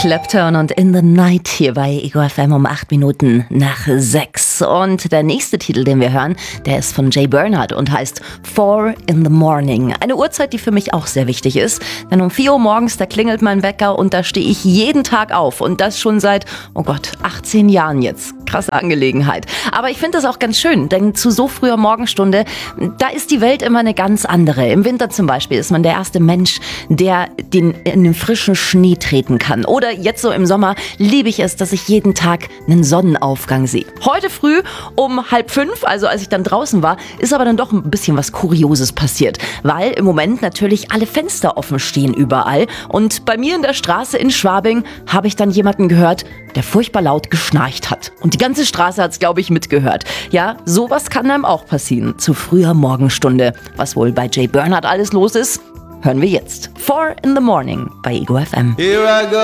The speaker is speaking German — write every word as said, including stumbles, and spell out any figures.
Clapton und In the Night hier bei Ego F M um acht Minuten nach sechs. Und der nächste Titel, den wir hören, der ist von Jay Bernhardt und heißt Four in the Morning. Eine Uhrzeit, die für mich auch sehr wichtig ist, denn um vier Uhr morgens, da klingelt mein Wecker und da stehe ich jeden Tag auf und das schon seit, oh Gott, achtzehn Jahren jetzt. Krasse Angelegenheit. Aber ich finde das auch ganz schön, denn zu so früher Morgenstunde, da ist die Welt immer eine ganz andere. Im Winter zum Beispiel ist man der erste Mensch, der den, in den frischen Schnee treten kann. Oder jetzt so im Sommer liebe ich es, dass ich jeden Tag einen Sonnenaufgang sehe. Heute früh um halb fünf, also als ich dann draußen war, ist aber dann doch ein bisschen was Kurioses passiert. Weil im Moment natürlich alle Fenster offen stehen überall. Und bei mir in der Straße in Schwabing habe ich dann jemanden gehört, der furchtbar laut geschnarcht hat. Und die ganze Straße hat es, glaube ich, mitgehört. Ja, sowas kann einem auch passieren, zu früher Morgenstunde. Was wohl bei Jay Bernhardt alles los ist, hören wir jetzt. Four in the Morning bei Ego F M. Here I go.